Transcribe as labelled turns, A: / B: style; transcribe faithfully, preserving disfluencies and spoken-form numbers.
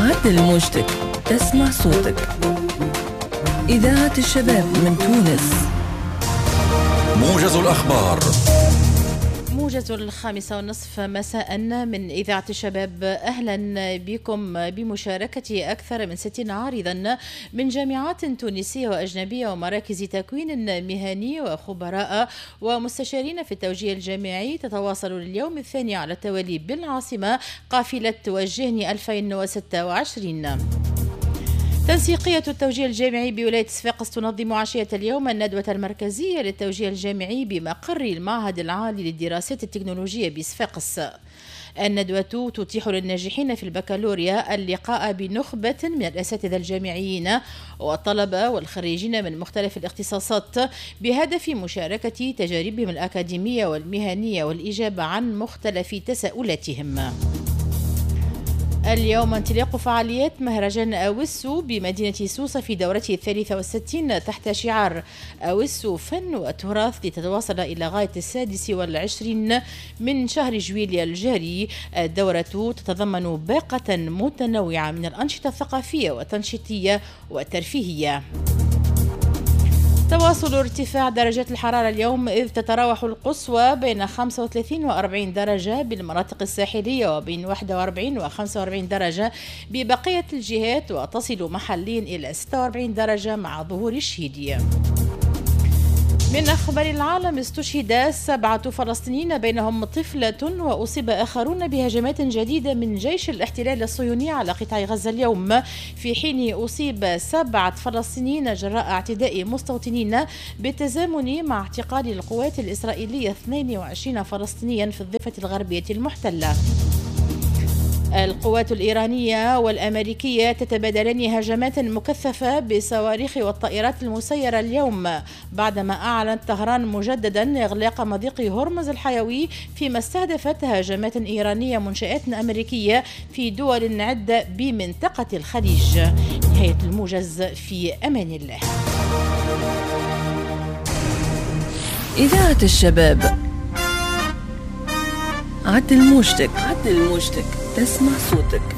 A: عدل موجتك تسمع صوتك. إذاعة الشباب من تونس.
B: موجز الأخبار.
C: موجز الخامسة والنصف مساء من إذاعة الشباب. أهلا بكم بمشاركة أكثر من ستين عارضا من جامعات تونسية وأجنبية ومراكز تكوين مهني وخبراء ومستشارين في التوجيه الجامعي. تتواصل اليوم الثاني على التوالي بالعاصمة قافلة توجهني ألفين وستة وعشرين. تنسيقية التوجيه الجامعي بولاية صفاقس تنظم عشية اليوم الندوة المركزية للتوجيه الجامعي بمقر المعهد العالي للدراسات التكنولوجية بصفاقس. الندوة تتيح للناجحين في البكالوريا اللقاء بنخبة من الأساتذة الجامعيين والطلبة والخريجين من مختلف الاختصاصات بهدف مشاركة تجاربهم الأكاديمية والمهنية والإجابة عن مختلف تساؤلاتهم. اليوم انطلاق فعاليات مهرجان أوسو بمدينة سوسة في دورته الثالثة والستين تحت شعار أوسو فن وتراث لتتواصل إلى غاية السادس والعشرين من شهر جويليا الجاري. الدورة تتضمن باقة متنوعة من الأنشطة الثقافية والتنشيطية والترفيهية. تواصل ارتفاع درجات الحرارة اليوم، إذ تتراوح القصوى بين خمسة وثلاثين وأربعين درجة بالمناطق الساحلية وبين واحد وأربعين وخمسة وأربعين درجة ببقية الجهات، وتصل محليا إلى ستة وأربعين درجة مع ظهور الشهيد. من أخبار العالم، استشهد سبعة فلسطينيين بينهم طفلة وأصيب آخرون بهجمات جديدة من جيش الاحتلال الصهيوني على قطاع غزة اليوم، في حين أصيب سبعة فلسطينيين جراء اعتداء مستوطنين بالتزامن مع اعتقال القوات الإسرائيلية اثنين وعشرين فلسطينيا في الضفة الغربية المحتلة. القوات الإيرانية والأمريكية تتبادلان هجمات مكثفة بالصواريخ والطائرات المسيرة اليوم، بعدما أعلنت طهران مجددا إغلاق مضيق هرمز الحيوي، فيما استهدفت هجمات إيرانية منشآت أمريكية في دول عدة بمنطقة الخليج. نهاية الموجز، في أمان الله.
A: إذاعة الشباب. عدل موجتك عدل موجتك تسمع صوتك.